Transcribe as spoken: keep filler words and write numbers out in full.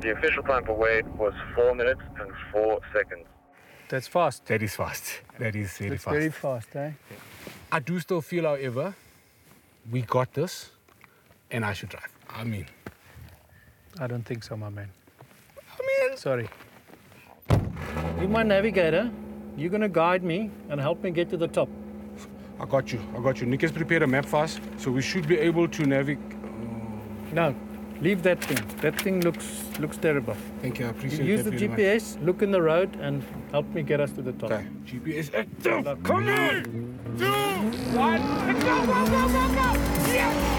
The official time for Wade was four minutes and four seconds. That's fast. That is fast. That is very That's fast. very fast, eh? I do still feel, however, we got this, and I should drive. I mean, I don't think so, my man. I mean, Sorry. You're my navigator. You're going to guide me and help me get to the top. I got you. I got you. Nick has prepared a map for us, so we should be able to navigate. No, leave that thing. That thing looks looks terrible. Thank you. I appreciate Use that the very G P S, look in the road, and help me get us to the top. much. Okay. G P S active. Look. Come on. Two, one, go, go, go, go, go. Yes.